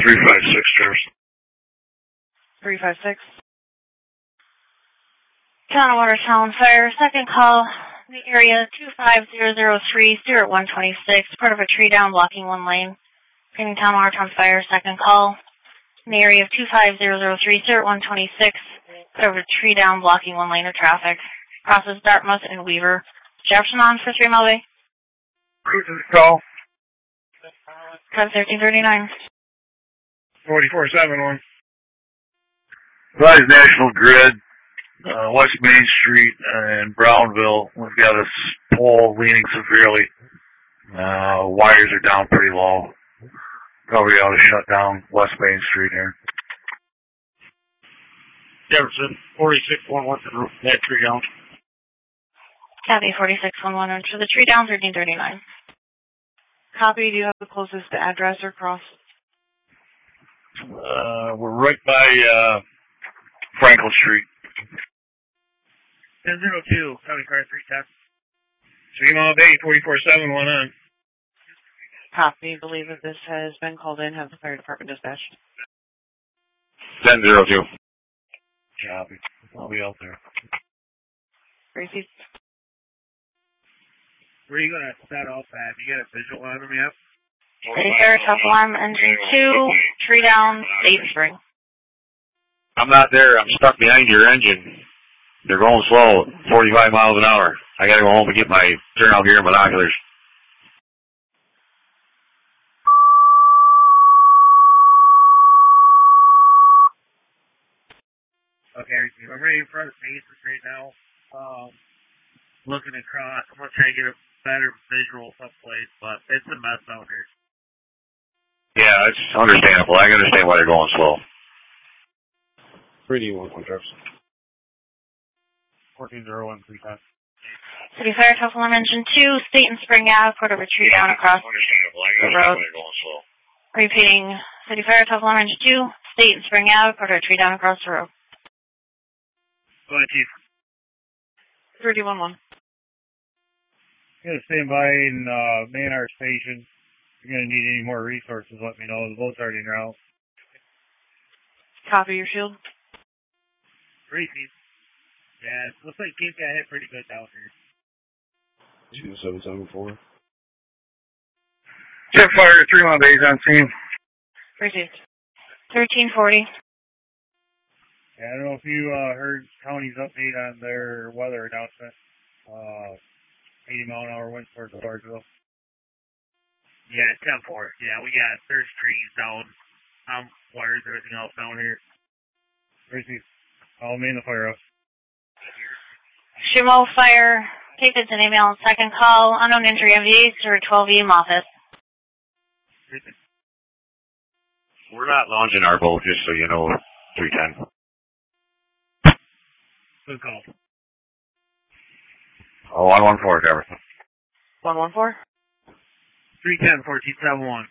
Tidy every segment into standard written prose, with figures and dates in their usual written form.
356, Travis. 356. Town of Watertown Fire, second call, the area 25003-0126, part of a tree down blocking one lane. Repeating Town of Watertown Fire, second call, in the area of 25003-0126, part of a tree down blocking one lane of traffic. Crosses Dartmouth and Weaver. Jefferson on for 3 Mile Bay. Cruises call. Code 1339. 4471. Rise National Grid. West Main Street in Brownville. We've got a pole leaning severely. Wires are down pretty low. Probably ought to shut down West Main Street here. Jefferson, 4611 for that tree down. Copy 4611 for the tree down 1339. Copy, do you have the closest address or cross? We're right by Franklin Street. 1002, County Car 310. 3 Mile Bay, 4471 on. Copy, believe that this has been called in. Have the fire department dispatched. 1002. Copy. I'll be out there. Received. Where are you going to set off at? You got a visual on them yet? Air tough alarm, engine 2, tree down, State Spring. I'm not there. I'm stuck behind your engine. They're going slow, 45 miles an hour. I got to go home and get my turnout gear and binoculars. Okay, I'm ready in front of Mason right now. Looking across. I'm going to try to get a better visual someplace, but it's a mess out here. Yeah, it's understandable. I understand why they're going slow. 3D1 trips. 140135. City Fire, tough alarm, engine 2, State and Spring Ave, put a retreat down across understandable. I the understand road. why they're going slow. Repeating, City Fire, tough alarm, engine 2, State and Spring Ave, put a retreat down across the road. Go ahead, Chief. 3011. I'm going to stand by in Maynard Station. If you're going to need any more resources, let me know. The boat's already en route. Copy your shield. Repeat. Yeah, it looks like Keith got hit pretty good down here. 2774. Jet fire, 3 Mile Bay's on scene. Received. 1340. Yeah, I don't know if you heard county's update on their weather announcement. 80 mile an hour winds towards Clarksville. Yeah, 10-4. Yeah, we got there's trees down, wires, everything else down here. Received. I'll main the firehouse. Shimo Fire, Cape Vincent email, second call, unknown injury MVA, Sir 12E office. We're not launching our boat, just so you know, 310. Good call. Oh, 114, Jefferson. 114? 310, 1471.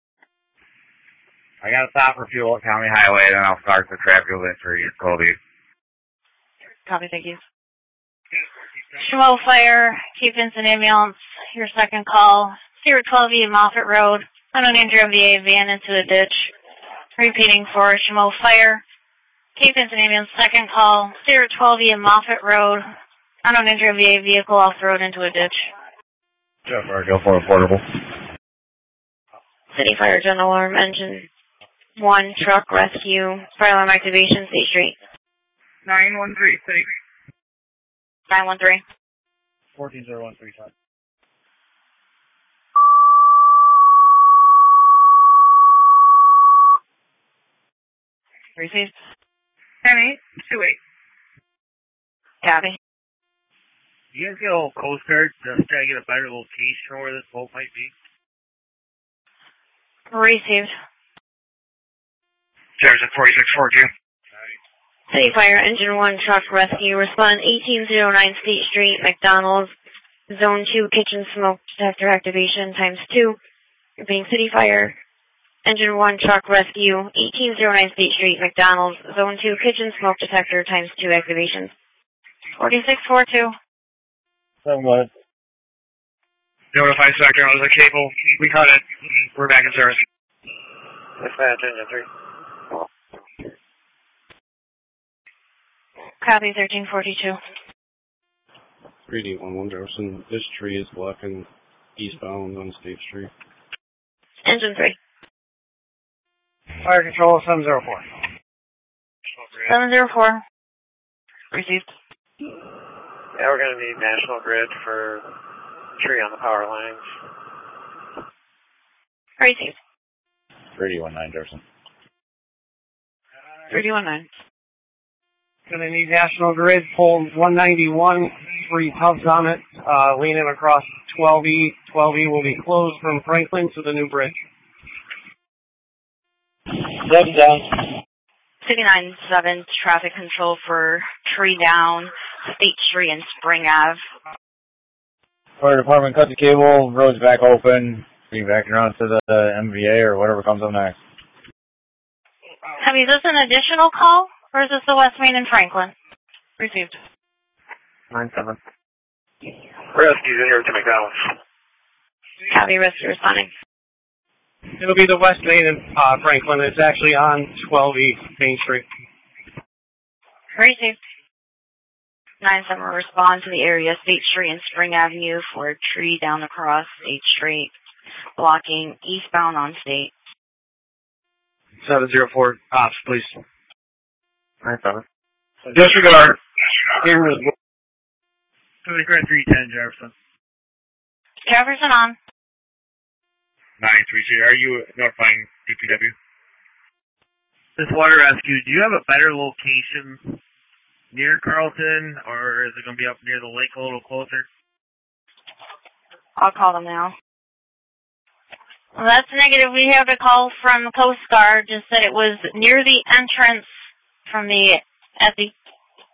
I got to stop for fuel at County Highway, then I'll start the traffic entry at Colby. Copy, thank you. Shimo Fire, Cape Vincent ambulance, your second call, 012E Moffett Road, unknown injury MVA, van into a ditch. Repeating for Shimo Fire, Cape Vincent ambulance, second call, 012E Moffett Road, unknown injury MVA, vehicle off the road into a ditch. Jeff Argyle for affordable. City Fire, general alarm, engine 1, truck rescue, fire alarm activation, State Street. 9136. 913. 140135. Received. 10828. Copy. You guys get a little Coast Guard to try to get a better location where this boat might be? Received. Jefferson 4642. City Fire, engine 1, truck rescue, respond 1809 State Street, McDonald's, zone 2, kitchen smoke detector activation times 2. Repeating City Fire, engine 1, truck rescue, 1809 State Street, McDonald's, zone 2, kitchen smoke detector times 2 activations. 4642. 7 1. Notify sector on the cable. We caught it. We're back in service. Dispatch, engine 3. Copy 1342. 3D11 Jefferson. This tree is blocking eastbound on State Street. Engine 3. Fire control 704. 704. Received. Yeah, we're going to need National Grid for tree on the power lines. Received. 3D19 Jefferson. 3D19. Going to need National Grid, pole 191, 3 hubs on it, leaning across 12E. 12E will be closed from Franklin to the new bridge. 7 down. 297, traffic control for tree down, State Street and Spring Ave. Fire department, cut the cable, road's back open, be backing around to the MVA or whatever comes up next. Is this an additional call, or is this the West Main in Franklin? Received. 9-7. Rescue's in here to McDonald's. Copy, rescue responding. It'll be the West Main in Franklin. It's actually on 12E Main Street. Received. 9-7 will respond to the area State Street and Spring Avenue for a tree down across State Street, blocking eastbound on State. 704, ops, please. 9-7. Disregard. Here is 310 Jefferson. Jefferson on. 930. Are you notifying DPW? This water rescue, do you have a better location near Carlton, or is it going to be up near the lake a little closer? I'll call them now. Well, that's negative. We have a call from the Coast Guard, just said it was near the entrance from at the